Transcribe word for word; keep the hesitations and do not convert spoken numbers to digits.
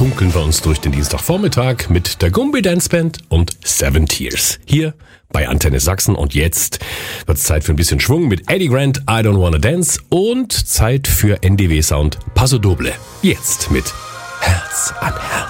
schunkeln wir uns durch den Dienstagvormittag mit der Gumbi Dance Band und Seven Tears. Hier bei Antenne Sachsen. Und jetzt wird's Zeit für ein bisschen Schwung mit Eddie Grant, I Don't Wanna Dance, und Zeit für N D W Sound Paso Doble. Jetzt mit Herz an Herz.